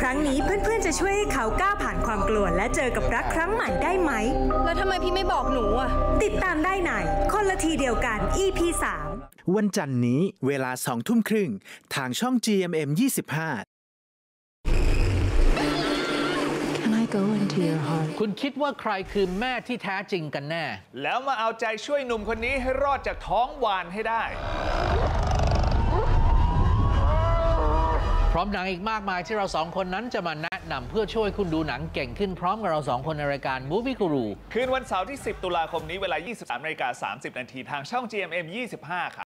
รั้งนี้เพื่อนๆจะช่วยให้เขาก้าวผ่านความกลัวและเจอกับรักครั้งใหม่ได้ไหมแล้วทำไมพี่ไม่บอกหนูอ่ะติดตามได้ในคนละทีเดียวกัน EP 3 วันจันทร์นี้เวลา 20:30 น.ทางช่อง GMM 25 คุณคิดว่าใครคือแม่ที่แท้จริงกันแน่แล้วมาเอาใจช่วยหนุ่มคนนี้ให้รอดจากท้องวานให้ได้พร้อมหนังอีกมากมายที่เราสองคนนั้นจะมาแนะนำเพื่อช่วยคุณดูหนังเก่งขึ้นพร้อมกับเราสองคนในรายการ Movie Guru คืนวันเสาร์ที่ 10 ตุลาคมนี้เวลา 23:30 น.ทางช่อง GMM 25 ครับ